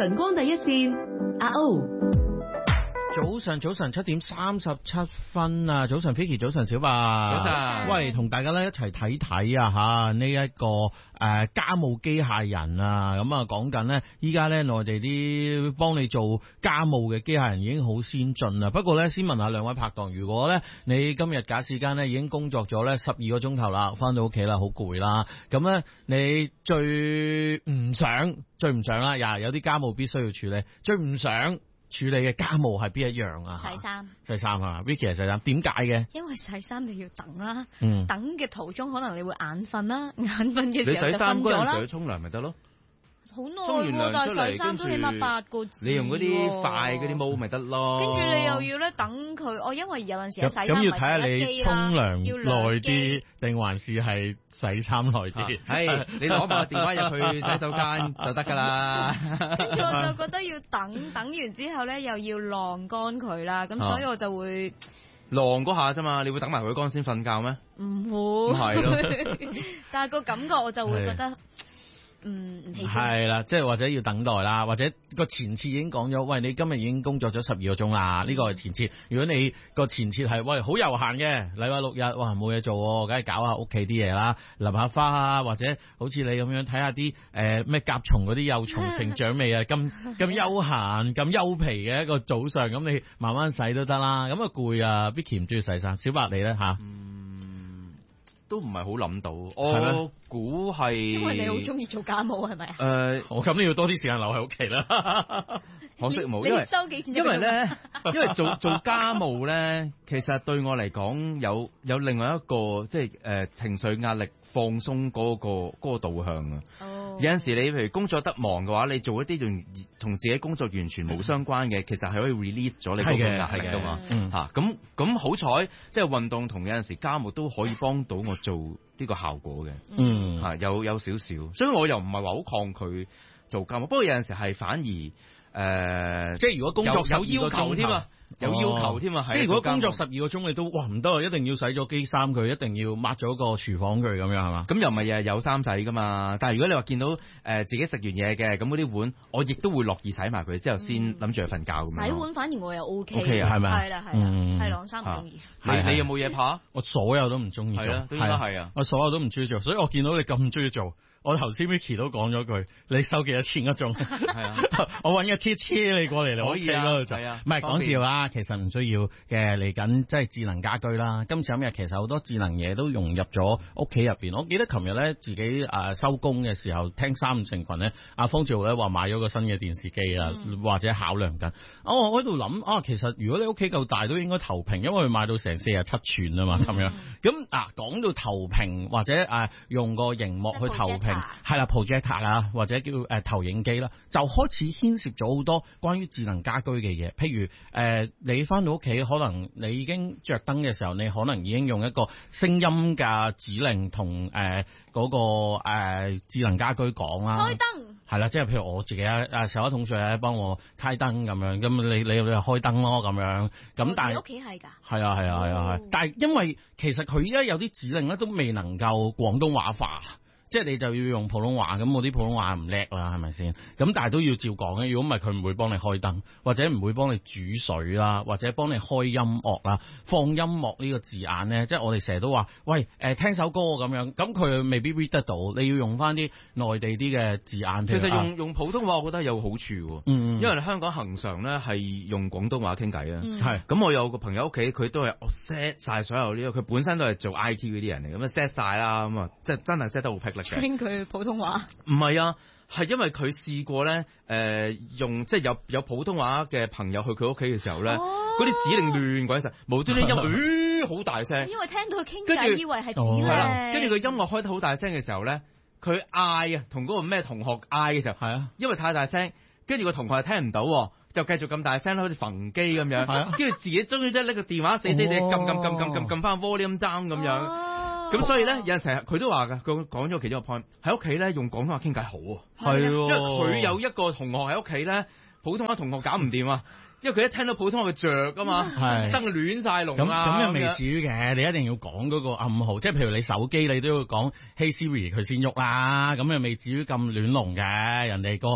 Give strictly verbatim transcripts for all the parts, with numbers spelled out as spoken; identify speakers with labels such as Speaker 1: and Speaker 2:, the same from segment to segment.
Speaker 1: 晨光第一線，阿 O。
Speaker 2: 早晨，早晨七點三十七分啊！早晨 Vicky， 早晨小白，
Speaker 3: 早晨。
Speaker 2: 喂，同大家咧一齊睇睇啊吓呢一個誒、呃、家務機械人啊，咁啊講緊咧，依家咧內地啲幫你做家務嘅機械人已經好先進啦。不過咧，先問下兩位拍檔，如果咧你今日假時間咧已經工作咗咧十二個鐘頭啦，翻到屋企啦，好攰啦，咁咧你最唔想、最唔想啦，呀有啲家務必須要處理，最唔想處理嘅家務係邊一樣啊？
Speaker 4: 洗衫，
Speaker 2: 洗衫啊 ，Vicky 係洗衫，點解嘅？
Speaker 4: 因為洗衫你要等啦，
Speaker 2: 嗯、
Speaker 4: 等嘅途中可能你會眼瞓啦，眼瞓嘅時候就瞓咗啦。
Speaker 3: 你洗衫嗰陣時去沖涼咪得咯？
Speaker 4: 好耐
Speaker 3: 沖完涼出嚟，
Speaker 4: 洗衫都起碼八個字。
Speaker 3: 你用嗰啲快嗰啲毛咪得咯。
Speaker 4: 跟住你又要咧等佢，我、哦、因為有陣時洗衫
Speaker 2: 咁要
Speaker 4: 唔係
Speaker 2: 睇下你
Speaker 4: 洗機
Speaker 2: 沖
Speaker 4: 啦，
Speaker 2: 涼耐啲定還是係洗衫耐啲？
Speaker 3: 係、啊、你攞埋個電話入去洗手間就得噶啦。
Speaker 4: 跟住我就覺得要等，等完之後咧又要晾乾佢啦，咁所以我就會
Speaker 3: 晾嗰下啫嘛，你會等埋佢乾先瞓覺咩？
Speaker 4: 唔會。
Speaker 3: 係咯。
Speaker 4: 但係個感覺我就會覺得。嗯，唔
Speaker 2: 係啦，即係或者要等待啦，或者個前設已經講咗，喂，你今日已經工作咗十二個鐘啦，呢個係前設。如果你個前設係喂好悠閒嘅，禮拜六日哇冇嘢做，梗係搞下屋企啲嘢啦，淋下花啊，或者好似你咁樣睇下啲誒咩甲蟲嗰啲幼蟲成長未啊，咁咁悠閒咁優皮嘅一個早上，咁你慢慢洗都得啦。咁啊攰啊 ，Vicky 唔中意洗衫，小白你咧吓？
Speaker 3: 嗯，都唔係好諗到，我估係
Speaker 4: 因為你好中意做家務係咪啊？
Speaker 3: 誒，
Speaker 2: 我咁你要多啲時間留喺屋企啦。
Speaker 3: 可惜冇，
Speaker 4: 因為收幾錢？
Speaker 3: 因為咧，因為做做家務咧，其實對我嚟講有有另外一個即係誒、呃、情緒壓力放鬆嗰、嗰個嗰、嗰個導向啊。哦，有陣時你譬如工作得忙嘅話，你做一啲同同自己工作完全冇相關嘅，其實係可以 release 咗你嗰個壓力噶嘛。嗯，吓咁咁好彩，即係運動同有陣時家務都可以幫到我做呢個效果嘅。嗯，吓有有少少，所以我又唔係話好抗拒做家務，不過有陣時係反而誒、呃，
Speaker 2: 即係如果工作有
Speaker 3: 有要求添啊。有要求添啊，
Speaker 2: 即係如果工作十二個鐘你都哇唔得啊，一定要洗咗機衫佢，一定要抹咗個廚房佢咁樣係嘛？
Speaker 3: 咁又唔係日日有衫洗噶嘛？但係如果你話見到誒、呃、自己食完嘢嘅，咁嗰啲碗我亦都會樂意洗埋佢之後先諗住去瞓覺咁樣。
Speaker 4: 洗碗反而我又 O K，
Speaker 3: OK 啊，係咪啊？
Speaker 4: 係啦係啦，係晾衫唔中意。
Speaker 3: 你你有冇嘢怕？
Speaker 2: 我所有都唔中意做，
Speaker 3: 係啦，都應該係啊。
Speaker 2: 我所有都唔中意做，所以我見到你咁中意做。我頭先 Vicky 都講咗句，你收幾多錢一鐘？係啊，我揾個車車你過嚟嚟，可以啊，係啊，唔係講笑啦，其實唔需要嘅。嚟緊即係智能家居啦，今時今日其實好多智能嘢都融入咗屋企入邊。我記得琴日咧自己誒收工嘅時候聽三五成群咧，阿方志豪咧話買咗個新嘅電視機啊，嗯、或者考量緊。哦，我喺度諗啊，其實如果你屋企夠大都應該投屏，因為佢買到成四十七寸啊嘛，咁樣。咁啊講到投屏或者誒、啊、用個熒幕去投屏。係啦 projector 啊，或者叫誒、呃、投影機啦，就開始牽涉咗好多關於智能家居嘅嘢。譬如誒、呃，你翻到屋企，可能你已經着燈嘅時候，你可能已經用一個聲音嘅指令同誒嗰個誒、呃、智能家居講啦。開燈係啦，即係譬如我自己啊啊，手一桶水咧幫我開燈咁樣，咁你你你就開燈咯咁樣。咁但係
Speaker 4: 屋企係㗎。係
Speaker 2: 啊係啊係啊係，但係因為其實佢而家有啲指令咧都未能夠廣東話化。即係你就要用普通話，咁我啲普通話唔叻啦，係咪先？咁但係都要照講嘅。如果唔係，佢唔會幫你開燈，或者唔會幫你煮水啦，或者幫你開音樂啦。放音樂呢個字眼咧，即係我哋成日都話，喂，誒、呃、聽首歌咁樣，咁佢未必 read 得到。你要用翻啲內地啲嘅字眼。
Speaker 3: 其實用用普通話，我覺得有好處。嗯，因為香港恆常咧係用廣東話傾偈啊。係。咁我有個朋友屋企，佢都係我 set 曬所有呢個，佢本身都係做 I T 嗰啲人嚟，咁啊 set 曬啦，咁啊即係真係 set 得好霹靂。
Speaker 4: 聽佢普通話，
Speaker 3: 唔係啊，係因為佢試過咧，誒、呃、用即係有有普通話嘅朋友去佢屋企嘅時候咧，嗰啲、哦、指令亂鬼晒，無端端音樂，好、呃、大聲，
Speaker 4: 因為聽到佢傾偈，以為係點咧？
Speaker 3: 係啦，跟住佢音樂開得好大聲嘅時候咧，佢嗌啊，同嗰個咩同學嗌嘅時候，係啊，因為太大聲，跟住個同學係聽唔到，就繼續咁大聲，好似焚機咁樣，係啊，跟住自己終於即係拎個電話死死地撳撳撳撳撳撳翻 volume down 咁樣。哦咁所以咧，有陣時佢都話㗎，佢講咗其中一個 point 喺屋企咧用廣東話傾偈好啊，係，因為佢有一個同學喺屋企咧，普通話同學搞唔掂啊，因為佢一聽到普通話佢着㗎嘛，係，燈亂晒龍啊，
Speaker 2: 咁咁又未至於嘅，你一定要講嗰個暗號，即係譬如你手機你都要講 Hey Siri 佢先喐啦，咁又未至於咁亂龍嘅，人哋個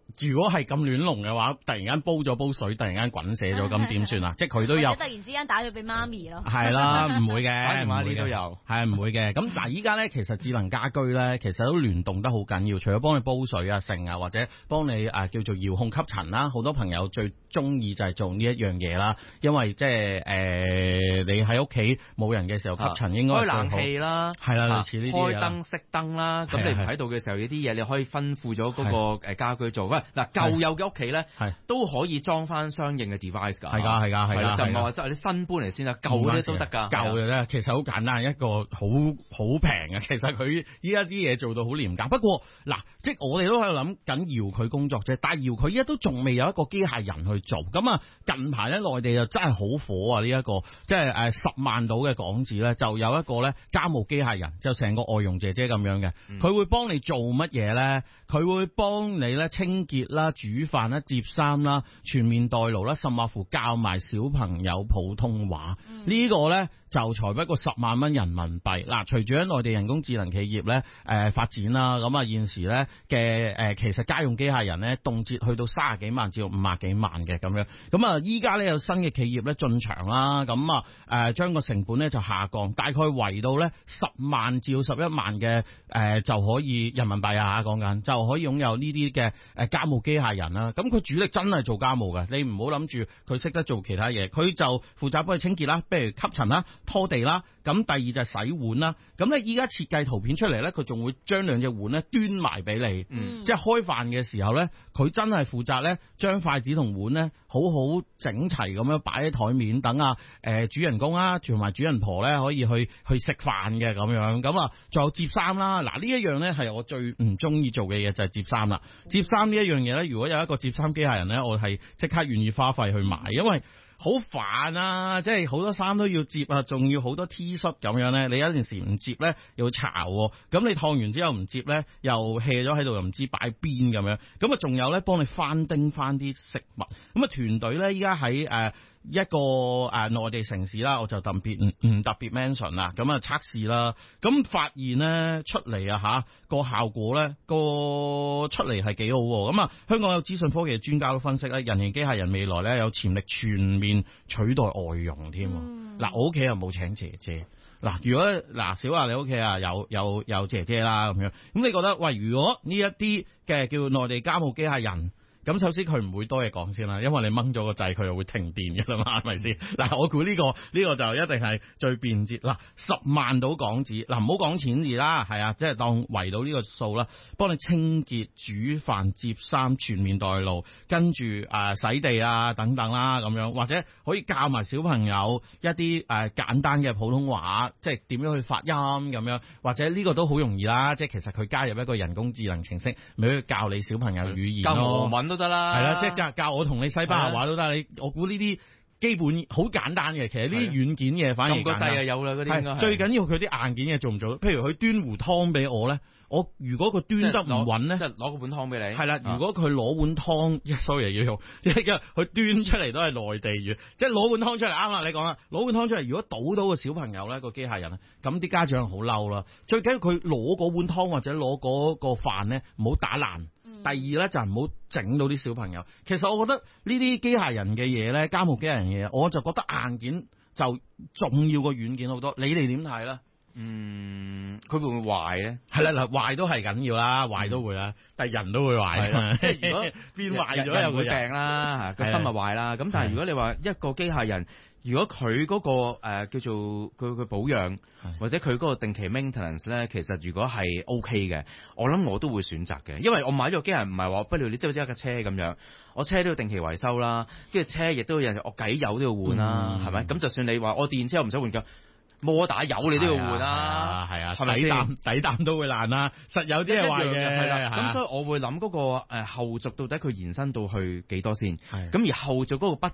Speaker 2: 如果係咁亂龍嘅話，突然間煲咗煲水，突然間滾瀉咗，咁點算啊？即係佢都有。
Speaker 4: 突然之間打咗俾媽咪咯。
Speaker 2: 係啦，唔會嘅，
Speaker 3: 打電話呢都有。
Speaker 2: 係唔會嘅。咁嗱，依家咧其實智能家居咧，其實都聯動得好緊要。除咗幫你煲水啊、剩啊，或者幫你誒叫做遙控吸塵啦，好多朋友最中意就係做呢一樣嘢啦。因為即係誒，你喺屋企冇人嘅時候吸塵應該
Speaker 3: 開冷氣啦，
Speaker 2: 係啦，類似呢啲
Speaker 3: 開燈熄燈啦。咁你唔喺度嘅時候，有啲嘢你可以吩咐咗嗰個誒家居做。喂，嗱舊有嘅屋企咧，都可以裝翻相應嘅 device 㗎。
Speaker 2: 係㗎，係㗎，係㗎。
Speaker 3: 就唔係話即係你新搬嚟先啦，舊嗰啲都得㗎。
Speaker 2: 舊嘅咧，其實好簡單，一個好好平嘅。其實佢依家啲嘢做到好廉價。不過嗱，即係我哋都喺度諗緊遙佢工作啫，但係遙佢依家都仲未有一個機械人去做。咁啊，近排咧內地就真係好火啊！呢、這、一個即係誒十萬到嘅港紙咧，就有一個咧家務機械人，就成個外傭姐姐咁樣嘅，佢、嗯、會幫你做乜嘢咧？佢會幫你咧清潔啦、煮飯啦、摺衫啦、全面代勞啦，甚至乎教埋小朋友普通話。嗯、個呢個咧就才不過十萬蚊人民幣。嗱，隨住喺內地人工智能企業咧誒、呃、發展啦，咁啊現時咧嘅誒其實家用機械人咧動輒去到三十幾萬至到五十幾萬嘅咁樣。咁啊依家咧有新嘅企業咧進場啦，咁啊誒將個成本咧就下降，大概圍到咧十萬至到十一萬嘅誒、呃、就可以人民幣啊講緊就可以擁有呢啲嘅誒家務機械人啦。咁佢主力真係做家務嘅，你唔好諗住佢識得做其他嘢，佢就負責幫你清潔啦，譬如吸塵啦、拖地啦。咁第二就係洗碗啦。咁咧依家設計圖片出嚟咧，佢仲會將兩隻碗咧端埋俾你，嗯、即係開飯嘅時候咧，佢真係負責咧將筷子同碗咧好好整齊咁樣擺喺台面，等啊誒主人公啊同埋主人婆咧可以去去食飯嘅咁樣。咁啊仲有摺衫啦，嗱呢一樣咧係我最唔中意做嘅嘢就係摺衫啦。摺衫呢一樣嘢咧，如果有一個摺衫機械人咧，我係即刻願意花費去買，因為好煩啊！即係好多衫都要摺啊，仲要好多 T 恤咁樣咧。你有陣時唔摺咧，又巢喎。咁你燙完之後唔摺咧，又 hea 咗喺度，又唔知擺邊咁樣。咁啊，仲有咧，幫你翻叮翻啲食物。咁啊，團隊咧依家喺誒一個誒內地城市啦，我就特別唔唔特別 mention 啦。咁啊測試啦，咁發現咧出嚟啊嚇個效果咧個出嚟係幾好喎。咁啊，香港有資訊科技嘅專家都分析咧，人形機械人未來咧有潛力全面取代外傭添。嗱、嗯，我屋企又冇請姐姐。嗱，如果嗱小華你屋企啊有有有姐姐啦咁樣，咁你覺得喂，如果呢一啲嘅叫內地家務機械人？咁首先佢唔會多嘢講先啦，因為你掹咗個掣佢又會停電嘅啦嘛，係咪先？嗱，我估呢個呢個就一定係最便捷。嗱，十萬到港紙，嗱唔好講錢字啦，係啊，即係當圍到呢個數啦，幫你清潔、煮飯、摺衫、全面代勞，跟住誒洗地啊等等啦咁樣，或者可以教埋小朋友一啲誒簡單嘅普通話，即係點樣去發音咁樣，或者呢個都好容易啦，即係其實佢加入一個人工智能程式，咪可以教你小朋友語言咯。都得啦，係啦，即係教教我同你西班牙話都得。你我估呢啲基本好簡單嘅，其實呢啲軟件嘢反而咁個掣啊有啦嗰啲。最緊要佢啲硬件嘢做唔做到？譬如佢端壺湯俾我咧，我如果佢端得唔穩咧，即係攞個碗湯俾你。係啦，如果佢攞碗湯，sorry 要用，因為佢端出嚟都係內地語，即係攞碗湯出嚟啱啦。你講啦，攞碗湯出嚟，如果倒到個小朋友咧，個機械人咧，咁啲家長好嬲啦。最緊要佢攞嗰碗湯或者攞嗰個飯咧，唔好打爛。第二咧就係唔好整到啲小朋友。其實我覺得呢啲機械人嘅嘢咧，家務機械人嘅嘢，我就覺得硬件就重要過軟件好多。你哋點睇咧？嗯，佢會唔會壞咧？係啦，嗱，壞都係緊要啦，壞都會啦，嗯、但係人都會壞㗎嘛。即係如果變壞咗又會病啦，嚇個心咪壞啦。咁但係如果你話一個機械人，如果佢嗰、嗰個、呃、叫做佢佢保養或者佢嗰個定期 maintenance 咧，其實如果係 OK 嘅，我諗我都會選擇嘅，因為我買咗個機械人唔係話不如你即係好似一架車咁樣，我車都要定期維修啦，跟住車亦都有我計油都要換啦，係咪、嗯？咁就算你話我電車我唔使換㗎，摩打油你都要換啦，係啊，係咪底膽底膽都會爛啦，實有啲係壞嘅，係啦。咁所以我會諗嗰個誒後續到底佢延伸到去幾多先？咁而後續嗰個 budget。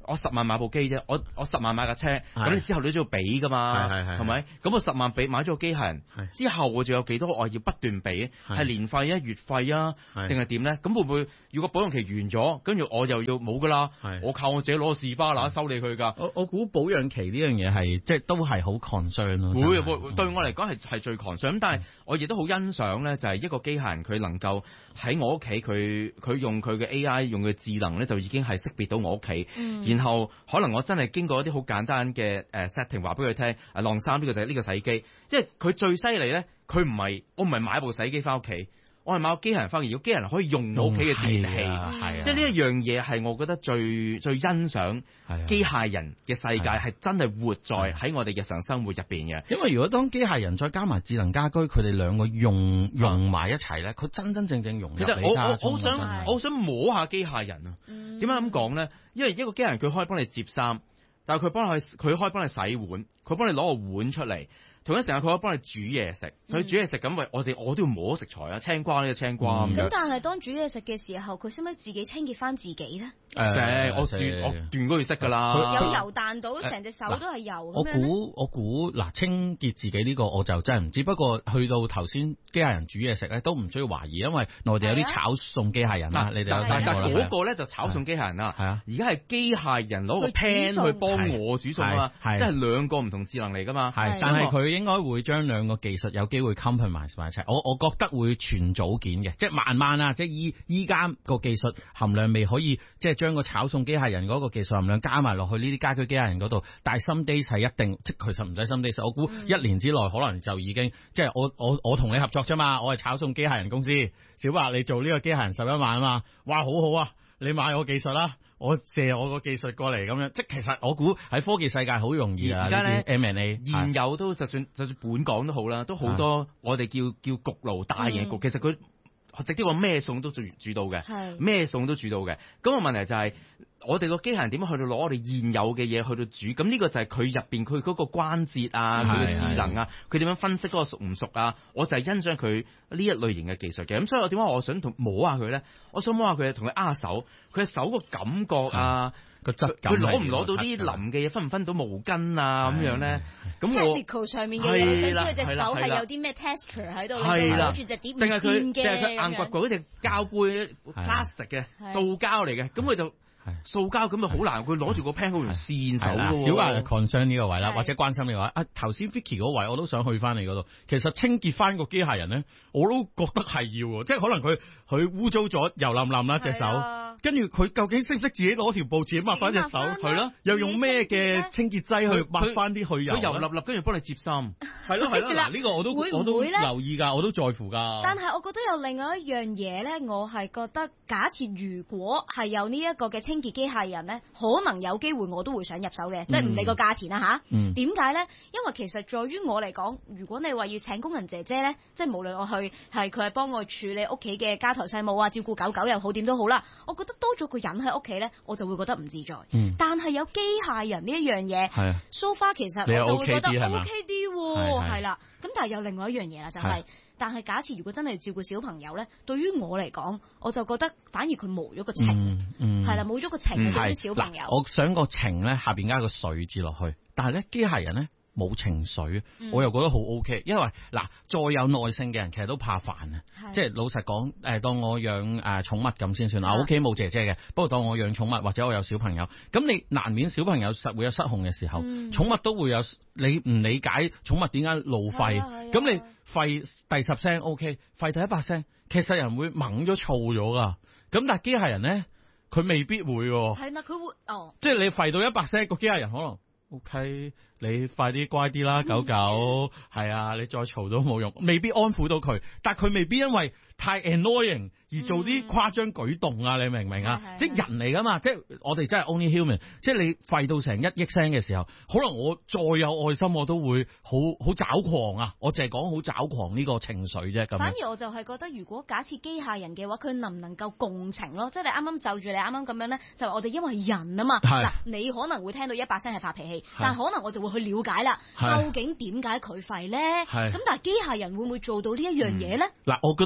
Speaker 3: 我十萬買部機啫，我我十萬買架車，咁你之後你都要俾噶嘛，係咪？咁我十萬俾買咗個機械人，之後我仲有幾多我要不斷俾？係年費啊、月費啊，定係點咧？咁會唔會如果保養期完咗，跟住我又要冇噶啦？我靠我自己攞個士巴拿收你佢㗎。
Speaker 2: 我我估保養期呢樣嘢係即係都係好 concern 咯。
Speaker 3: 會會對我嚟講係係最 concern。咁但係我亦都好欣賞咧，就係一個機械人佢能夠喺我屋企，佢佢用佢嘅 A I 用佢智能咧，就已經係識別到我屋企。嗯然後可能我真係經過一啲好簡單嘅誒 setting 話俾佢聽，誒晾衫呢個就係呢個洗衣機，即係佢最犀利咧，佢唔係我唔係買部洗衣機翻屋企，我係買個機械人翻嚟，如果機械人可以用我屋企嘅電器，嗯、即係呢一樣嘢係我覺得最最欣賞機械人嘅世界係真係活在喺我哋日常生活入邊嘅。
Speaker 2: 因為如果當機械人再加埋智能家居，佢哋兩個用用埋一齊咧，佢真真正正融入你家中。其實我我好
Speaker 3: 想我好想摸下機械人啊！點解咁講咧？因為一個機械人佢可以幫你摺衫，但係佢幫你佢可以幫你洗碗，佢幫你攞個碗出嚟。同一時間佢可以幫你煮嘢食，佢煮嘢食咁，喂我哋我都要摸食材啊，青瓜呢個青瓜咁。
Speaker 4: 咁但係當煮嘢食嘅時候，佢識唔識自己清潔翻自己咧？
Speaker 3: 誒，我斷我斷嗰要識㗎啦。
Speaker 4: 有油彈到，成隻手都係油。
Speaker 2: 我估我估嗱，清潔自己呢個我就真係唔知。不過去到頭先機械人煮嘢食咧，都唔需要懷疑，因為內地有啲炒餸機械人啦，你哋有睇過啦。
Speaker 3: 嗰個咧就炒餸機械人啦，係啊，而家係機械人攞個 pan 去幫我煮餸啊嘛，即係兩個唔同智能嚟㗎嘛。
Speaker 2: 係，但係佢應該會將兩個技術有機會 combine 埋埋一齊，我我覺得會全組件嘅，即係慢慢啦，即係依依家個技術含量未可以，即係將個炒餸機械人嗰個技術含量加埋落去呢啲家居機械人嗰度，但係 some days 係一定，即係其實唔使 some days，我估一年之內可能就已經，嗯、即係我我我同你合作啫嘛，我係炒餸機械人公司，小白你做呢個機械人十一萬啊嘛，哇好好啊，你買我技術啦。我借我個技術過嚟咁樣，即係其實我估喺科技世界好容易啊。而家咧 M and A
Speaker 3: 現有都就算就算本港都好啦，都好多我哋叫叫焗爐大嘢焗，嗯、其實佢直接話咩餸都煮煮到嘅，咩餸都煮到嘅。咁個問題就係、是。我哋個機械人點樣去到攞我哋現有嘅嘢去到煮？咁呢個就係佢入邊佢嗰個關節啊，佢嘅智能啊，佢點樣分析嗰個熟唔熟啊？我就係欣賞佢呢一類型嘅技術嘅。咁所以我點解我想同摸下佢咧？我想摸下佢，同佢握手，佢嘅手個感覺啊，個質感，佢攞唔攞到啲腍嘅嘢，分唔分到毛巾啊咁樣咧？咁我
Speaker 4: technical 上面嘅嘢，想知佢隻手係有啲咩 texture 喺度，攞住隻碟唔掂嘅，定係佢
Speaker 3: 硬掘掘嗰隻膠杯 plastic 嘅塑膠嚟嘅，咁佢就。塑膠咁就好難，佢攞住個 pen 好條線手喎。
Speaker 2: 小白 concern 呢個位啦，或者關心呢個位。啊，頭先 Vicky 嗰位我都想去翻你嗰度。其實清潔翻個機械人咧，我都覺得係要喎，即係可能佢佢污糟咗油淋淋啦隻手，跟住佢究竟識唔識自己攞條布自己抹翻隻手？係咯，又用咩嘅清潔劑去抹翻啲去油？
Speaker 3: 佢油粒粒，跟住幫你摺衫。
Speaker 2: 係咯係咯，嗱呢個我都我都留意㗎，我都在乎㗎。
Speaker 4: 但係我覺得有另外一樣嘢咧，我係覺得假設如果係有呢一個嘅清潔機械人咧，可能有機會我都會想入手嘅，嗯、即係唔理個價錢啦吓。點解咧？因為其實在於我嚟講，如果你話要請工人姐姐咧，即係無論我去係佢係幫我處理屋企嘅家頭細務啊，照顧狗狗又好點都好啦，我覺得多咗個人喺屋企咧，我就會覺得唔自在。嗯、但係有機械人呢一樣嘢，so far 其實我就會覺得 OK 啲，係啦。咁但係有另外一樣嘢啦，就係、是。但係假設如果真係照顧小朋友咧，對於我嚟講，我就覺得反而佢冇咗個情，係啦、嗯，冇、嗯、咗個情對於小朋友。
Speaker 2: 我想個情咧下邊加個水字落去，但係咧機械人咧冇情緒，嗯、我又覺得好 OK， 因為嗱再有耐性嘅人其實都怕煩啊，的即係老實講，誒當我養誒寵物咁先算啊，屋企冇姐姐嘅，不過當我養寵物或者我有小朋友，咁你難免小朋友實會有失控嘅時候，嗯、寵物都會有你唔理解寵物點解怒吠，咁你。吠第十聲 OK， 吠第一百聲，其實人會猛咗燥咗噶。咁但係機械人咧，佢未必會。係啦，佢會哦。即係你吠到一百聲，個機械人可能 OK，你快啲乖啲啦，狗狗。係啊，你再嘈都冇用，未必安撫到佢。但係佢未必因為太 annoying 而做啲誇張舉動啊！你明唔明啊？嗯、即係人嚟噶嘛，即係我哋真係 only human。即係你吠到成一億聲嘅時候，可能我再有愛心，我都會好好抓狂啊！我淨係講好抓狂呢個情緒啫。咁
Speaker 4: 反而我就係覺得，如果假設機械人嘅話，佢能唔能夠共情咯？即係你啱啱就住你啱啱咁樣咧，就係我哋因為人啊嘛。嗱是，你可能會聽到一百聲係發脾氣，是但係可能我就會去了解啦，是究竟點解佢吠咧？咁是但係機械人會唔會做到呢一樣嘢咧？嗱、
Speaker 2: 嗯，我覺得未必。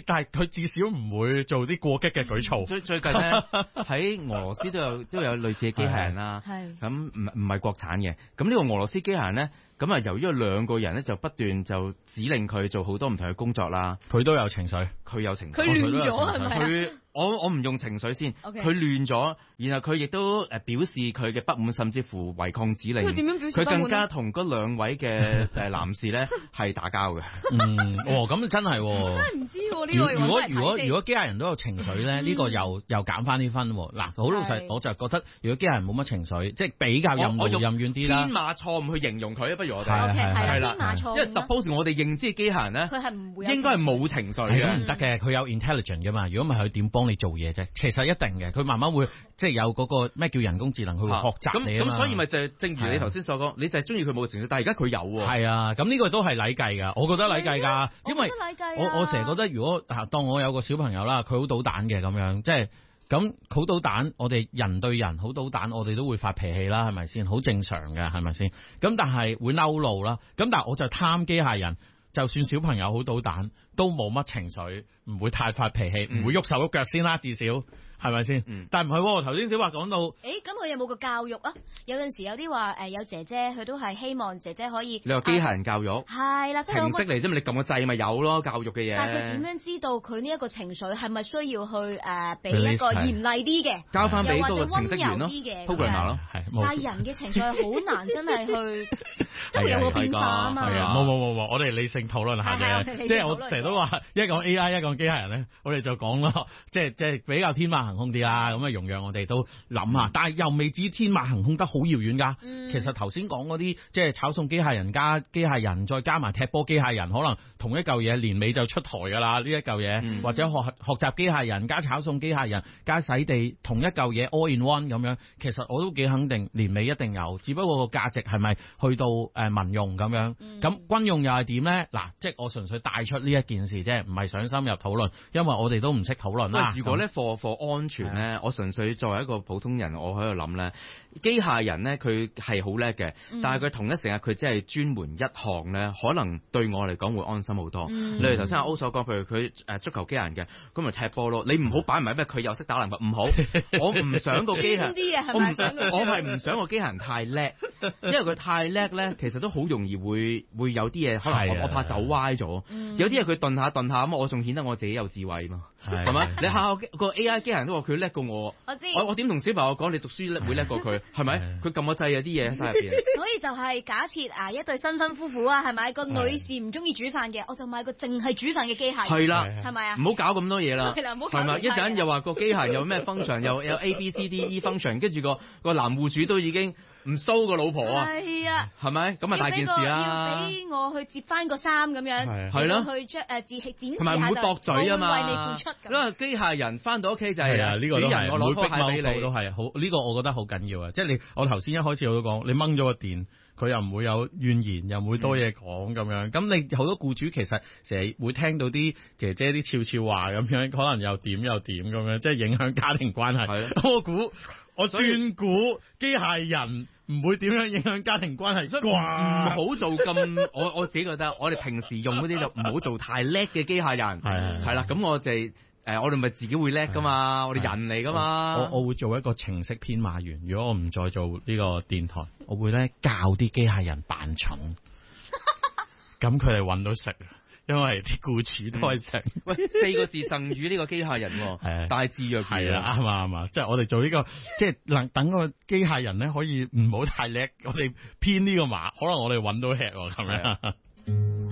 Speaker 2: 但係佢至少唔會做啲過激嘅舉措。
Speaker 3: 最最近咧喺俄羅斯都有都有類似嘅機械人啦，咁唔唔係國產嘅。咁呢個俄羅斯機械人咧，咁啊由於有兩個人咧就不斷就指令佢做好多唔同嘅工作啦，
Speaker 2: 佢都有情緒，
Speaker 3: 佢有情緒，
Speaker 4: 佢亂咗係咪？
Speaker 3: 佢我我唔用情緒先，佢亂咗，然後佢亦都誒表示佢嘅不滿，甚至乎違抗指令。
Speaker 4: 佢點樣表示不滿？
Speaker 3: 佢更加同嗰兩位嘅誒男士咧係打交嘅。
Speaker 2: 嗯，哦，咁真係、哦，
Speaker 4: 真係唔知喎、啊、呢、這個。
Speaker 2: 如果如果如果機械人都有情緒咧，呢、嗯、個又又減翻啲分。嗱，好老實，我就覺得如果機械人冇乜情緒，即係比較任勞任怨啲啦。
Speaker 3: 天馬錯誤去形容佢，不如我哋
Speaker 4: 係係
Speaker 3: 啦，天馬錯誤。因為 suppose 我哋認知嘅機械人咧，
Speaker 4: 佢係唔會
Speaker 3: 應該係冇情緒嘅，
Speaker 2: 唔得嘅。佢有 intelligent 嘅嘛，如果唔係佢點幫你做嘢啫？其實一定嘅，佢慢慢會即係有嗰個咩叫人工智能，佢會學習你啊嘛。咁
Speaker 3: 所以咪就係正如你頭先所講，你就係中意佢冇情緒，但係而家佢有喎。
Speaker 2: 係啊，咁呢個都係禮計㗎，我覺得禮計㗎，因為我我成日覺得如果當我有個小朋友啦，佢好搗蛋嘅咁樣，即係咁好搗蛋，我哋人對人好搗蛋，我哋都會發脾氣啦，係咪先？好正常嘅，係咪先？咁但係會嬲怒啦，咁但係我就貪機械人，就算小朋友好搗蛋，都冇乜情緒，唔會太發脾氣，唔、嗯、會喐手喐腳先啦，至少。係咪先？嗯、但係唔係，頭先小華講到，誒、
Speaker 4: 欸，咁佢有冇個教育啊？有陣時有啲話，誒、呃，有姐姐，佢都係希望姐姐可以。
Speaker 3: 你話機械人教育？係啦、啊，程式嚟啫嘛，你撳個掣咪有咯，教育嘅嘢。
Speaker 4: 但係佢點樣知道佢呢一個情緒係咪需要去誒俾、呃、一個嚴厲啲嘅？
Speaker 3: 交翻俾嗰個程式員咯，programmer 咯，係。
Speaker 4: 但係人嘅情緒係好難真係去，即係有冇變化啊嘛？
Speaker 2: 係啊，冇冇冇冇，我哋理性討論下嘅，即係我成日都話，一講 A I， 一講機械人咧，我哋就講咯，即係即係比較天馬行空啲啦，咁啊。容讓我哋都諗下，但係又未至於天馬行空得好遙遠㗎。嗯、其實頭先講嗰啲，即係炒餸機械人加機械人，再加埋踢波機械人，可能同一嚿嘢年尾就出台㗎啦。呢一嚿嘢，嗯、或者學學習機械人加炒餸機械人加洗地，同一嚿嘢 all in one 咁樣。其實我都幾肯定年尾一定有，只不過個價值係咪去到誒民用咁樣？咁、嗯、軍用又係點咧？嗱，即係我純粹帶出呢一件事啫，唔係想深入討論，因為我哋都唔識討論啦。
Speaker 3: 如果咧貨貨安全咧，我純粹作為一個普通人，我喺度諗咧，機械人咧佢係好叻嘅，嗯、但係佢同一時間佢只係專門一項咧，可能對我嚟講會安心好多。嗯、例如頭先阿歐所講，譬如佢誒足球機械人嘅，咁咪踢波咯。你唔好擺埋咩佢又識打籃球，唔好。我唔想個機械人，我唔想，我係唔想個機械人太叻，因為佢太叻咧，其實都好容易會會有啲嘢可能我，我怕走歪咗。嗯、有啲嘢佢頓下頓下咁，我仲顯得我自己有智慧嘛，係咪？你下下個 A I 機械人都話佢叻過我。我知，我我點同小朋友講你讀書叻會叻過佢，係咪？佢撳個掣有啲嘢喺晒入邊。
Speaker 4: 所以就係假設啊，一對新婚夫婦啊，係咪個女士唔中意煮飯嘅，我就買個淨係煮飯嘅機械人。係啦，係咪啊？唔好搞咁多嘢啦。係啦，唔好搞。係咪？一陣又話個機械人有咩 function，又有 A B C D E function， 跟住個個男戶主都已經唔騷個老婆啊。係啊。係咪？咁啊大件事啦。要俾我去接翻個衫咁樣。係咯。去將誒展展示下就。同埋唔會駁嘴啊嘛。為你付出咁。因為機械人翻到屋企就係啊，呢個都係。我攞派俾你都係好，呢個我覺得好緊要啊！即係你，我頭先一開始我都講，你掹咗個電，佢又唔會有怨言，又唔會多嘢講咁樣。咁你好多僱主其實成日會聽到啲姐姐啲悄悄話咁樣，可能又點又點咁樣，即係影響家庭關係。係啊，我估我斷估機械人唔會點樣影響家庭關係。唔好做咁，我我自己覺得，我哋平時用嗰啲就唔好做太叻嘅機械人。係係啦，咁我就係。誒、呃，我哋咪自己會叻噶嘛，的我哋人嚟噶嘛。我我會做一個程式編碼員，如果我唔再做呢個電台，我會咧教啲機械人扮蠢，咁佢哋搵到食，因為啲僱主都係食。喂，四個字贈予呢個機械人，係大智若愚。係啊，啱啊啱啊，即係我哋做呢、這個，即係能等個機械人咧可以唔好太叻，我哋編呢個碼，可能我哋搵到吃咁樣。